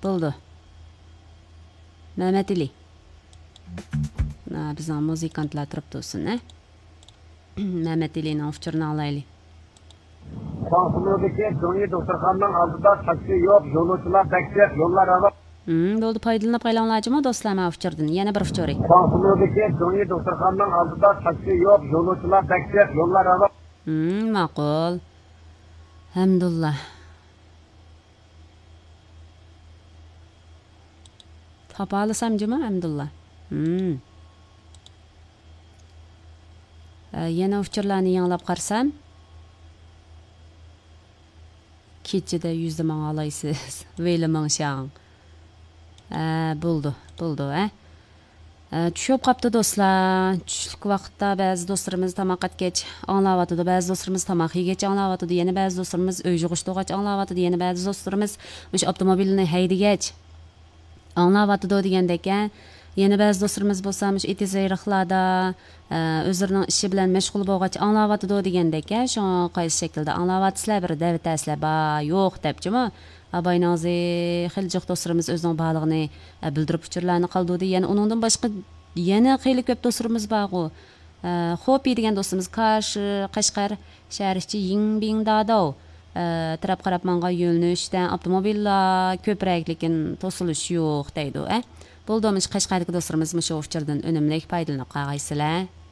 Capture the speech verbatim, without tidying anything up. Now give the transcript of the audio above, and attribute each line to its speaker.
Speaker 1: bo'ldi. Mehmet Ali. Na bizning muzikantlar turibdi o'sin, ha? Mehmet Alining ofchirini olaylik.
Speaker 2: Konsuliyadagi Jo'ni doktorxonaning oldida taksi yo'q, yo'lovchilar taksi, yo'llar ava.
Speaker 1: Hmm, bo'ldi, foydalanib qo'yinglarmi do'stlar, men ofchirdim. Yana bir ofchiri.
Speaker 2: Konsuliyadagi Jo'ni doktorxonaning oldida taksi yo'q, yo'lovchilar taksi, yo'llar ava.
Speaker 1: Hmm, ma'qul. Hamdullah. Topa olsamjimi, Hamdullah? Hmm. Yana ofchirlarni yanglab qarsam, kechida yüzde manga olaysiz. Veyli mangshang. Bo'ldi, bo'ldi, ha? Tushib qapti do'stlar. Tushlik vaqtda ba'zi do'stlarimiz tamoq atgach anglayotdi, ba'zi do'stlarimiz tamoq yegach anglayotdi, yana ba'zi do'stlarimiz uy yig'ishdog'ach anglayotdi, yana ba'zi do'stlarimiz o'sha avtomobilni haydagach anglayotdi degandek, yana ba'zi do'stlarimiz bo'lsa, o'sha etizayriqlarda o'zlarining ishi bilan mashg'ul bo'lgach anglayotdi degandek, shu qaysi shaklda anglayotsizlar, bir davitasizlar, ba, yo'q debchimi? Abaynozi xiljiq do'stlarimiz o'zining bog'lig'ini bildirib uchurlarni qoldi. Yana uningdan boshqa yana xeyli ko'p do'stlarimiz bor-ku. Xo'p degan do'stimiz Qarsh, Qashqar shahrichi Yingbingdado taraf qarab menga yo'llanishdan avtomobillar ko'proq, lekin to'silish yo'q deydi, a. Bo'ldi, Qashqardagi do'stlarimiz shu ofchirdan unumli foydalanib qolgaysizlar.